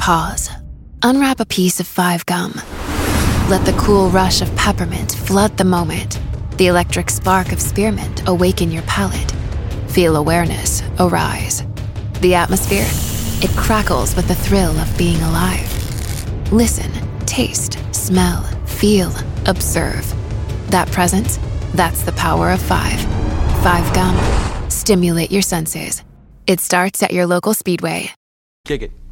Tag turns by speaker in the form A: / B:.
A: Pause. Unwrap a piece of 5 gum. Let the cool rush of peppermint flood the moment. The electric spark of spearmint awaken your palate. Feel awareness arise. The atmosphere, it crackles with the thrill of being alive. Listen, taste, smell, feel, observe. That presence, that's the power of 5. 5 gum. Stimulate your senses. It starts at your local Speedway.
B: Kick it.